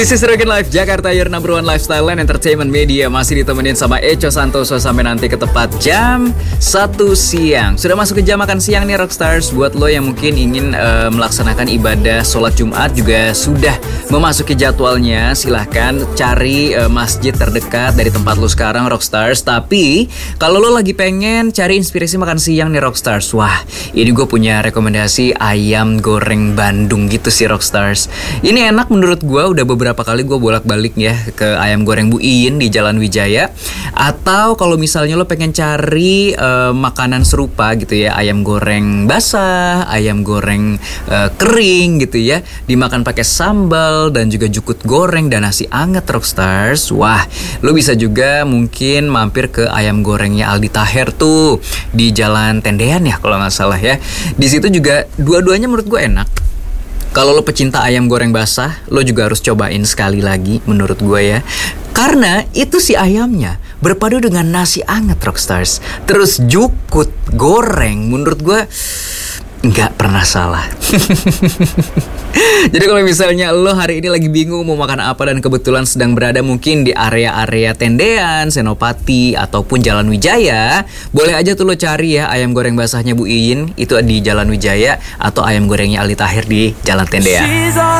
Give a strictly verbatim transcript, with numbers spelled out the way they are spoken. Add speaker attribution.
Speaker 1: This is Rokin Live Jakarta, your number one lifestyle and entertainment media. Masih ditemenin sama Echo Santoso sampai nanti ke tepat jam satu siang. Sudah masuk ke jam makan siang nih Rockstars. Buat lo yang mungkin ingin uh, melaksanakan ibadah sholat Jumat juga sudah memasuki jadwalnya. Silahkan cari uh, masjid terdekat dari tempat lo sekarang Rockstars. Tapi kalau lo lagi pengen cari inspirasi makan siang nih Rockstars, wah ini gue punya rekomendasi ayam goreng Bandung gitu sih Rockstars. Ini enak menurut gue, udah beberapa Berapa kali gue bolak-balik ya ke ayam goreng Bu Iin di Jalan Wijaya. Atau kalau misalnya lo pengen cari uh, makanan serupa gitu ya, ayam goreng basah, ayam goreng uh, kering gitu ya, dimakan pakai sambal dan juga jukut goreng dan nasi anget Rockstars. Wah, lo bisa juga mungkin mampir ke ayam gorengnya Aldi Taher tuh di Jalan Tendean ya kalau nggak salah ya. Di situ juga dua-duanya menurut gue enak. Kalau lo pecinta ayam goreng basah, lo juga harus cobain sekali lagi menurut gue ya. Karena itu si ayamnya berpadu dengan nasi anget Rockstars. Terus jukut goreng menurut gue nggak pernah salah. Jadi kalau misalnya lo hari ini lagi bingung mau makan apa dan kebetulan sedang berada mungkin di area-area Tendean, Senopati, ataupun Jalan Wijaya, boleh aja tuh lo cari ya ayam goreng basahnya Bu Iin itu di Jalan Wijaya atau ayam gorengnya Aldi Taher di Jalan Tendean.